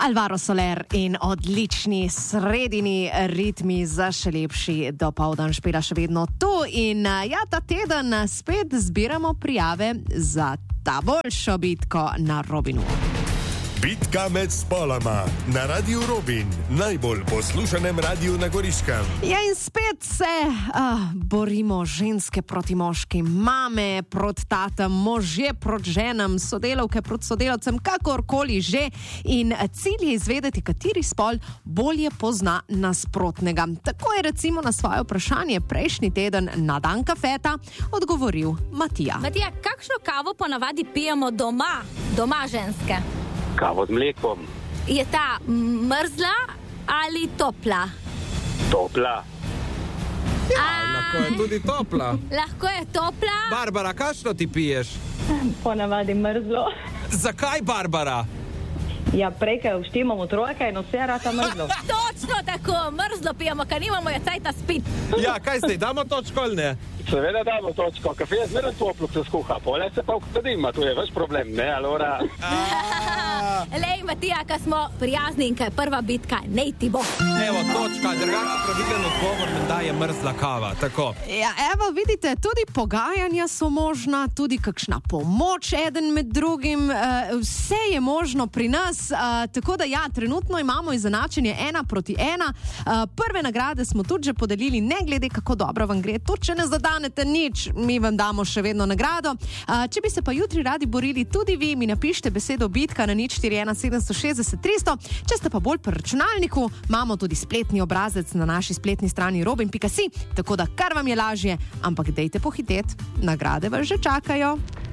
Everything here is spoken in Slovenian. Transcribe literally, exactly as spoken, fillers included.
Alvaro Soler in odlični sredini ritmi za še lepši dopoldan špela še vedno tu. In ja, ta teden spet zbiramo prijave za ta boljšo bitko na Robinu. Bitka med spoloma na Radiu Robin, najbolj poslušanem radiju na Goriškem. Ja, in spet se uh, borimo ženske proti moškim, mame proti tatam, možje proti ženam, sodelavke proti sodelavcem, kakorkoli že. In cilj je izvedeti, kateri spol bolje pozna nasprotnega. Tako je recimo na svoje vprašanje prejšnji teden na dan kafeta odgovoril Matija. Matija, kakšno kavo ponavadi pijemo doma, doma ženske? Kavo z mlekom. Je ta mrzla ali topla? Topla. Ja, lahko je tudi topla. Lahko je topla. Barbara, kakšno ti piješ? Ponavadi mrzlo. Zakaj, Barbara? Ja, prej, kaj vštimamo trojke in vse rata mrzlo. Točno tako, mrzlo pijemo, ker nimamo je cajta spit. Ja, kaj zdaj, damo točko ali ne? Seveda damo točko, kafe je zmeraj toplo, se skuha, pole se pa ukladima, tu je več problem, ne, Alora? Lej, Matija, ko smo prijazni in kaj prva bitka, nej ti bo. Evo, točka, drugače pravilen odgovor, da je mrzla kava, tako. Ja, evo, vidite, tudi pogajanja so možna, tudi kakšna pomoč eden med drugim, uh, vse je možno pri nas, uh, tako da ja, trenutno imamo izenačenje ena proti ena, uh, prve nagrade smo tudi že podelili, ne glede kako dobro vam gre, to če ne zadanete nič, mi vam damo še vedno nagrado. Uh, če bi se pa jutri radi borili tudi vi, mi napišite besedo bitka na nič štiri ena sedem šest šest tristo, če ste pa bolj pri računalniku, imamo tudi spletni obrazec na naši spletni strani robin pika si, tako da kar vam je lažje, ampak dejte pohiteti, nagrade vas že čakajo.